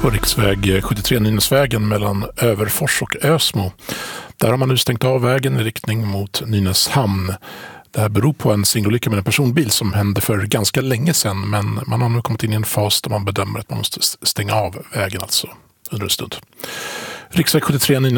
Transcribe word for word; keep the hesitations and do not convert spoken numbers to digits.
på riksväg sjuttiotre Nynäsvägen mellan Överfors och Ösmo. Där har man nu stängt av vägen i riktning mot Nynäshamn. Det här beror på en singelolycka med en personbil som hände för ganska länge sedan, men man har nu kommit in i en fas där man bedömer att man måste stänga av vägen alltså under en stund. Riksväg sjuttiotre